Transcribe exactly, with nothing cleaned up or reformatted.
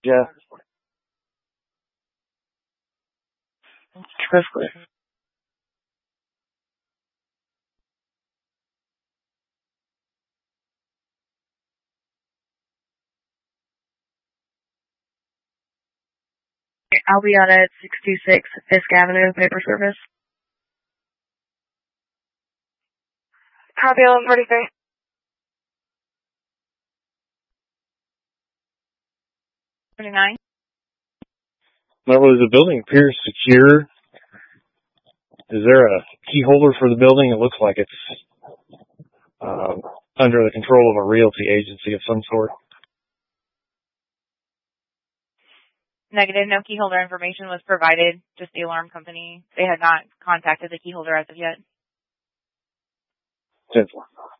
Yeah. Perfect. I'll be on at six two six Fisk Avenue, paper service. Copy on forty-three. twenty-nine. Well, the building appears secure. Is there a key holder for the building? It looks like it's um, under the control of a realty agency of some sort. Negative. No key holder information was provided. Just the alarm company. They had not contacted the key holder as of yet. ten four.